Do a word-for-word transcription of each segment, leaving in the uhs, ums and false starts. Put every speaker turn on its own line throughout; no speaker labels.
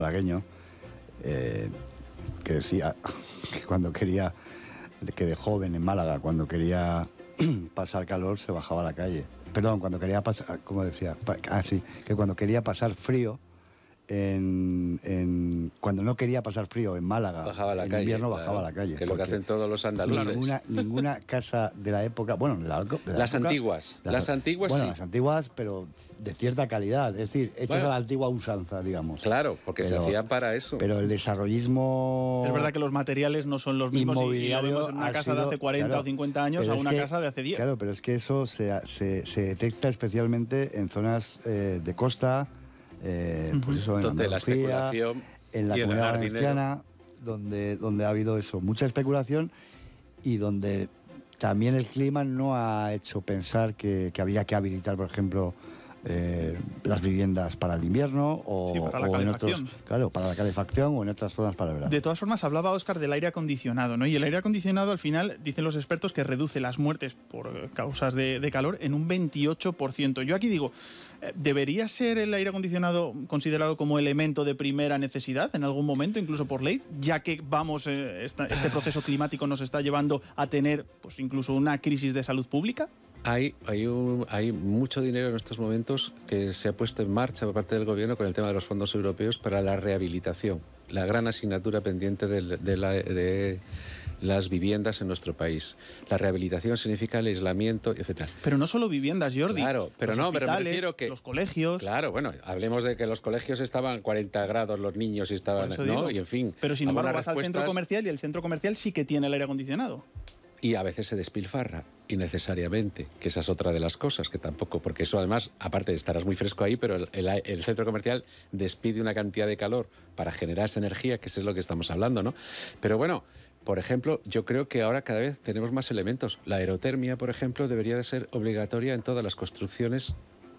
malagueño, eh, que decía que cuando quería, que de joven en Málaga, cuando quería pasar calor se bajaba a la calle. Perdón, cuando quería pasar, como decía, ah, sí, que cuando quería pasar frío, En, en, cuando no quería pasar frío en Málaga,
bajaba a la
en
calle,
invierno
claro,
bajaba a la calle.
Que es lo que hacen todos los andaluces.
Ninguna, ninguna casa de la época, bueno, de la, de la
las
época,
antiguas, las, las antiguas
bueno,
sí.
las antiguas, pero de cierta calidad, es decir, hechas bueno, a la antigua usanza, digamos.
Claro, porque pero, se hacían para eso.
Pero el desarrollismo...
Es verdad que los materiales no son los mismos y, y lo vemos en una casa sido, de hace cuarenta claro, o cincuenta años a una
que,
casa de hace diez.
Claro, pero es que eso se, se, se detecta especialmente en zonas eh, de costa. Eh, pues eso, en
donde
Andalucía,
la especulación
en la Comunidad Valenciana, donde, donde ha habido eso, mucha especulación y donde también el clima no ha hecho pensar que, que había que habilitar, por ejemplo, eh, las viviendas para el invierno o,
sí, para la
o en
calefacción.
otros, claro, para la calefacción o en otras zonas para el verano.
De todas formas, hablaba Óscar del aire acondicionado, ¿no? Y el aire acondicionado, al final, dicen los expertos que reduce las muertes por causas de, de calor en un veintiocho por ciento. Yo aquí digo, ¿debería ser el aire acondicionado considerado como elemento de primera necesidad en algún momento, incluso por ley, ya que vamos, eh, esta, este proceso climático nos está llevando a tener, pues, incluso una crisis de salud pública?
Hay, hay, un, hay mucho dinero en estos momentos que se ha puesto en marcha por parte del gobierno con el tema de los fondos europeos para la rehabilitación, la gran asignatura pendiente de, de, la, de las viviendas en nuestro país. La rehabilitación significa el aislamiento, etcétera.
Pero no solo viviendas, Jordi.
Claro, pero
los
no, pero me refiero que...
los colegios...
Claro, bueno, hablemos de que los colegios estaban cuarenta grados los niños y estaban... ¿no?
Digo.
Y en fin...
Pero sin embargo vas
respuestas...
al centro comercial y el centro comercial sí que tiene el aire acondicionado.
Y a veces se despilfarra innecesariamente, que esa es otra de las cosas, que tampoco, porque eso además, aparte estarás muy fresco ahí, pero el, el, el centro comercial despide una cantidad de calor para generar esa energía, que eso es lo que estamos hablando, ¿no? Pero bueno, por ejemplo, yo creo que ahora cada vez tenemos más elementos. La aerotermia, por ejemplo, debería de ser obligatoria en todas las construcciones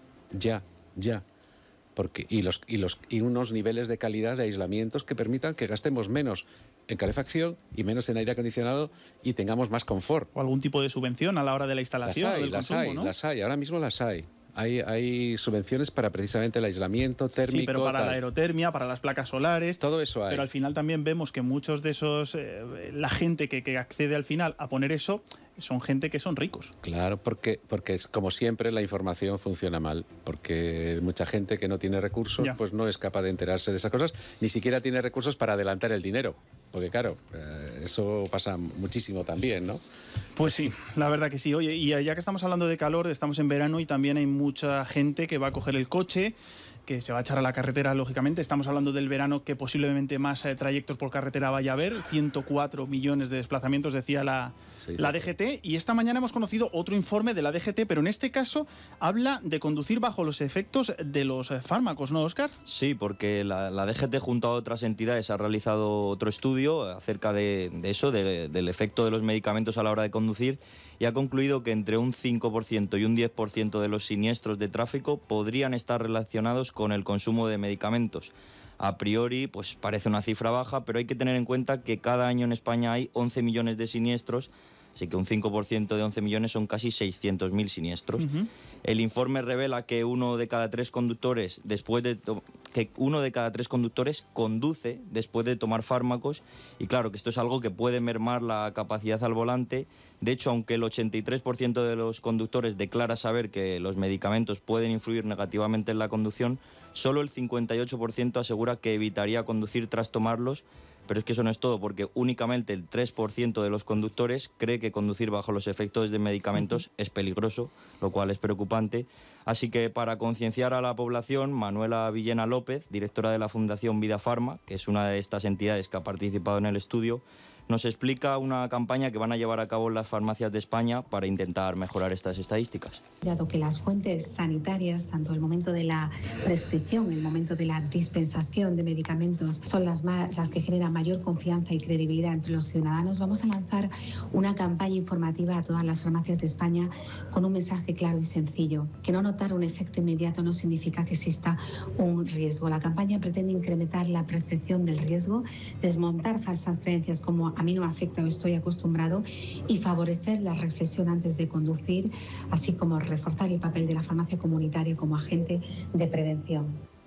ya, ya. Porque, y, los, y, los, y unos niveles de calidad de aislamientos que permitan que gastemos menos en calefacción y menos en aire acondicionado y tengamos más confort.
O algún tipo de subvención a la hora de la instalación.
Las hay,
o del
las
consumo,
hay,
¿no?
las hay, ahora mismo las hay. Hay, hay subvenciones para precisamente el aislamiento térmico.
Sí, pero para
tal.
la aerotermia, para las placas solares.
Todo eso hay.
Pero al final también vemos que muchos de esos, eh, la gente que, que accede al final a poner eso, son gente que son ricos.
Claro, porque, porque es como siempre la información funciona mal, porque mucha gente que no tiene recursos ya. pues no es capaz de enterarse de esas cosas, ni siquiera tiene recursos para adelantar el dinero, porque claro, eh, eso pasa muchísimo también, ¿no?
Pues sí, la verdad que sí. Oye, y ya que estamos hablando de calor, estamos en verano y también hay mucha gente que va a coger el coche, que se va a echar a la carretera, lógicamente. Estamos hablando del verano que posiblemente más eh, trayectos por carretera vaya a haber, ciento cuatro millones de desplazamientos, decía la, sí, la D G T. Y esta mañana hemos conocido otro informe de la D G T, pero en este caso habla de conducir bajo los efectos de los eh, fármacos, ¿no, Óscar?
Sí, porque la, la D G T junto a otras entidades ha realizado otro estudio acerca de, de eso, de, del efecto de los medicamentos a la hora de conducir, y ha concluido que entre un cinco por ciento y un diez por ciento de los siniestros de tráfico podrían estar relacionados con el consumo de medicamentos. A priori, pues parece una cifra baja, pero hay que tener en cuenta que cada año en España hay once millones de siniestros, así que un cinco por ciento de once millones son casi seiscientos mil siniestros. Uh-huh. El informe revela que uno de cada tres conductores después de que uno de cada tres conductores conduce después de tomar fármacos, y claro que esto es algo que puede mermar la capacidad al volante. De hecho, aunque el ochenta y tres por ciento de los conductores declara saber que los medicamentos pueden influir negativamente en la conducción, solo el cincuenta y ocho por ciento asegura que evitaría conducir tras tomarlos. Pero es que eso no es todo, porque únicamente el tres por ciento de los conductores cree que conducir bajo los efectos de medicamentos es peligroso, lo cual es preocupante. Así que para concienciar a la población, Manuela Villena López, directora de la Fundación Vida Farma, que es una de estas entidades que ha participado en el estudio, nos explica una campaña que van a llevar a cabo en las farmacias de España para intentar mejorar estas estadísticas.
Dado que las fuentes sanitarias, tanto el momento de la prescripción, el momento de la dispensación de medicamentos, son las, más, las que generan mayor confianza y credibilidad entre los ciudadanos, vamos a lanzar una campaña informativa a todas las farmacias de España con un mensaje claro y sencillo. Que no notar un efecto inmediato no significa que exista un riesgo. La campaña pretende incrementar la percepción del riesgo, desmontar falsas creencias como a mí no me afecta o estoy acostumbrado, y favorecer la reflexión antes de conducir, así como reforzar el papel de la farmacia comunitaria como agente de prevención.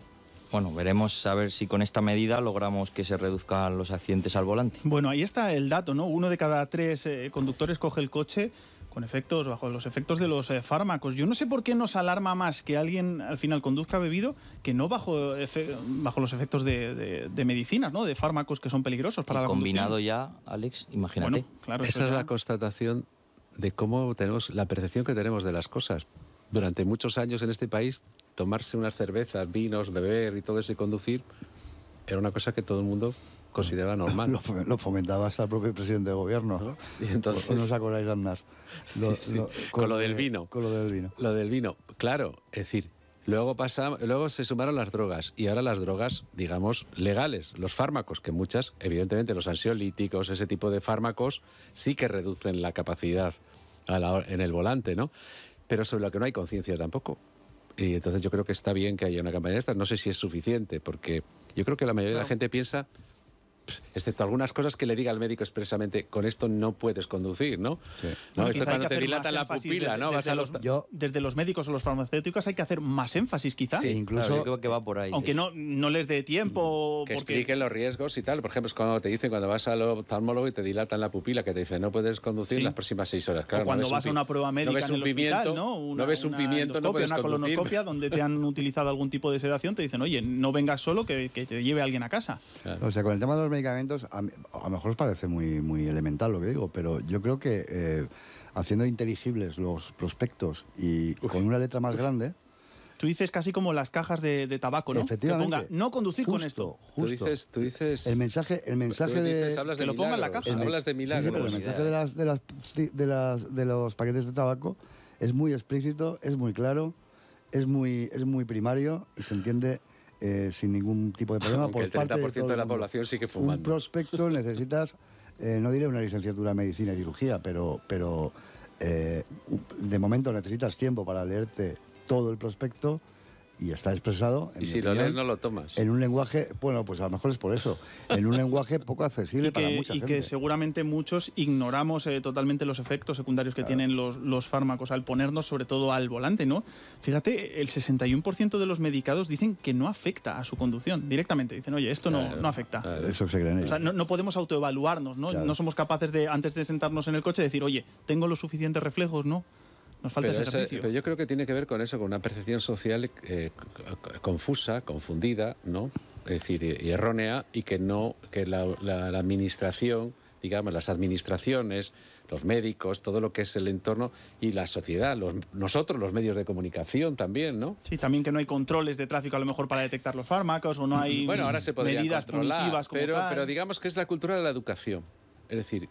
Bueno, veremos a ver si con esta medida logramos que se reduzcan los accidentes al volante.
Bueno, ahí está el dato, ¿no? Uno de cada tres eh, conductores coge el coche con efectos, bajo los efectos de los eh, fármacos. Yo no sé por qué nos alarma más que alguien al final conduzca bebido que no bajo, efe, bajo los efectos de, de, de medicinas, ¿no? De fármacos que son peligrosos para
y
la
combinado
conducción.
ya, Alex, imagínate.
Bueno, claro,
Esa
eso
es
ya...
la constatación de cómo tenemos la percepción que tenemos de las cosas. Durante muchos años en este país, tomarse unas cervezas, vinos, beber y todo eso y conducir era una cosa que todo el mundo consideraba normal.
Lo, lo fomentaba hasta el propio presidente del gobierno. ¿No?
Y entonces,
¿O no os acordáis de Aznar?
Sí, sí, con, con lo del vino.
Con lo del vino.
Lo del vino, claro. Es decir, luego, pasa, luego se sumaron las drogas y ahora las drogas, digamos, legales. Los fármacos, que muchas, evidentemente los ansiolíticos, ese tipo de fármacos, sí que reducen la capacidad a la, en el volante, ¿no? Pero sobre lo que no hay conciencia tampoco. Y entonces yo creo que está bien que haya una campaña de estas. No sé si es suficiente, porque yo creo que la mayoría claro. de la gente piensa, excepto algunas cosas que le diga al médico expresamente, con esto no puedes conducir, ¿no? Sí. No,
bueno,
esto es cuando te dilata la pupila,
desde,
¿no?
Desde,
Vas a
los,
los...
yo, desde los médicos o los farmacéuticos hay que hacer más énfasis, quizás.
Sí, incluso claro, yo creo que va por ahí.
Aunque no, no les dé tiempo.
Que
porque...
expliquen los riesgos y tal. Por ejemplo, es cuando te dicen, cuando vas al oftalmólogo y te dilatan la pupila, que te dicen no puedes conducir sí. las próximas seis horas. Claro,
o cuando
no
vas a una prueba médica
no ves
en
un
el
pimiento,
hospital, ¿no? Una,
no ves un pimiento, no puedes
una
conducir.
Una colonoscopia donde te han utilizado algún tipo de sedación, te dicen, oye, no vengas solo, que, que te lleve alguien a casa.
Claro. O sea, con el tema de los medicamentos, a, mí, a lo mejor os parece muy, muy elemental lo que digo, pero yo creo que eh, haciendo inteligibles los prospectos y Uf. con una letra más grande...
Tú dices casi como las cajas de, de tabaco, ¿no?
Efectivamente.
Que ponga, no conducir
justo,
con esto.
Justo.
Tú dices, tú dices...
El mensaje, el mensaje
dices,
de...
Hablas
que
de
lo
milagros,
ponga en la caja.
El, hablas de milagros.
Sí, sí, pero el mensaje de, las, de, las, de, las, de los paquetes de tabaco es muy explícito, es muy claro, es muy, es muy primario y se entiende... Eh, sin ningún tipo de problema.
Aunque
por
el treinta por ciento
parte
de, de la población sigue fumando.
Un prospecto necesitas, eh, no diré una licenciatura en medicina y cirugía, pero, pero eh, de momento necesitas tiempo para leerte todo el prospecto y está expresado. En
y si
opinión,
lo lees no lo tomas.
En un lenguaje, bueno, pues a lo mejor es por eso, en un lenguaje poco accesible
que,
para mucha
y
gente.
Y que seguramente muchos ignoramos eh, totalmente los efectos secundarios que claro. tienen los, los fármacos al ponernos sobre todo al volante, ¿no? Fíjate, el sesenta y uno por ciento de los medicados dicen que no afecta a su conducción directamente. Dicen, oye, esto no,
claro,
no afecta.
Claro. Eso se creen ellos.
O sea, no, no podemos autoevaluarnos, ¿no? Claro. No somos capaces de, antes de sentarnos en el coche, decir, oye, ¿tengo los suficientes reflejos? No. Nos falta
pero
ese ejercicio.
Ese, pero yo creo que tiene que ver con eso, con una percepción social eh, confusa, confundida, ¿no? Es decir, y, y errónea, y que no, que la, la, la administración, digamos, las administraciones, los médicos, todo lo que es el entorno y la sociedad, los, nosotros, los medios de comunicación también, ¿no?
Sí, también que no hay controles de tráfico a lo mejor para detectar los fármacos o no hay
bueno, ahora se podría
medidas
controlar,
punitivas como
pero,
tal.
pero digamos que es la cultura de la educación. Es decir,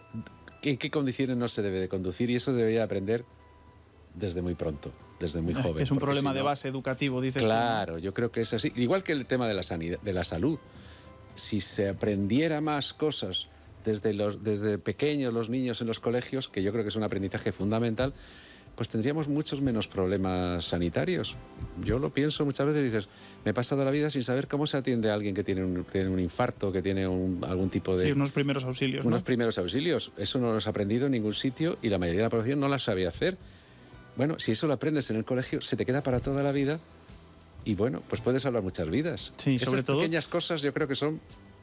en qué condiciones no se debe de conducir y eso debería aprender desde muy pronto, desde muy joven.
Es un problema
si no,
de base educativo, dices.
Claro,
tú, ¿no?
Yo creo que es así. Igual que el tema de la sanidad, de la salud. Si se aprendiera más cosas desde, los, desde pequeños los niños en los colegios, que yo creo que es un aprendizaje fundamental, pues tendríamos muchos menos problemas sanitarios. Yo lo pienso muchas veces y dices, me he pasado la vida sin saber cómo se atiende a alguien que tiene un, tiene un infarto, que tiene un, algún tipo de...
Sí, unos primeros auxilios,
Unos
¿no?
primeros auxilios. Eso no lo has aprendido en ningún sitio y la mayoría de la población no la sabía hacer. Bueno, si eso lo aprendes en el colegio, se te queda para toda la vida y bueno, pues puedes salvar muchas vidas.
Sí,
Esas
sobre todo...
pequeñas cosas yo creo que son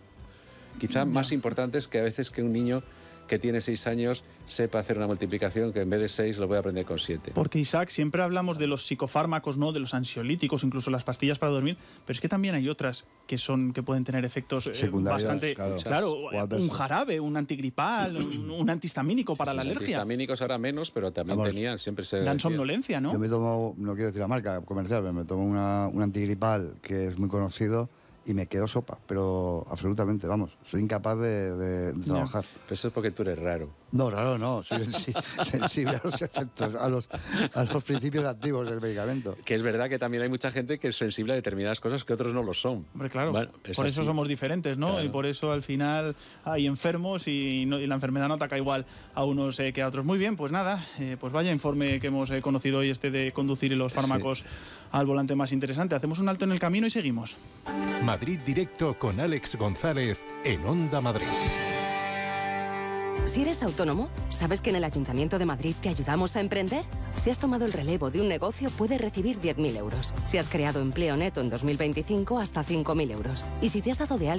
quizá más importantes que a veces que un niño que tiene seis años sepa hacer una multiplicación que en vez de seis lo voy a aprender con siete.
Porque, Isaac, siempre hablamos de los psicofármacos, ¿no? De los ansiolíticos, incluso las pastillas para dormir, pero es que también hay otras que son que pueden tener efectos eh, bastante...
Claro,
claro un jarabe, un antigripal, un, un antihistamínico para sí, la alergia.
Antihistamínicos ahora menos, pero también Vamos, tenían, siempre se...
Dan somnolencia, ¿no?
Yo me tomo, no quiero decir la marca comercial, pero me tomo una, un antigripal que es muy conocido y me quedo sopa, pero absolutamente, vamos, soy incapaz de, de, de trabajar.
Pero eso es porque tú eres raro.
No, raro no, soy sensible a los efectos, a los, a los principios activos del medicamento.
Que es verdad que también hay mucha gente que es sensible a determinadas cosas que otros no lo son.
Hombre, claro,
bueno,
por
así.
eso somos diferentes, ¿no?
Claro.
Y por eso al final hay enfermos y, no, y la enfermedad no ataca igual a unos eh, que a otros. Muy bien, pues nada, eh, pues vaya informe que hemos eh, conocido hoy, este de conducir y los fármacos sí. al volante más interesante. Hacemos un alto en el camino y seguimos.
Madrid Directo con Alex González en Onda Madrid. Si eres autónomo, ¿sabes que en el Ayuntamiento de Madrid te ayudamos a emprender? Si has tomado el relevo de un negocio, puedes recibir diez mil euros. Si has creado empleo neto en dos mil veinticinco, hasta cinco mil euros. Y si te has dado de alta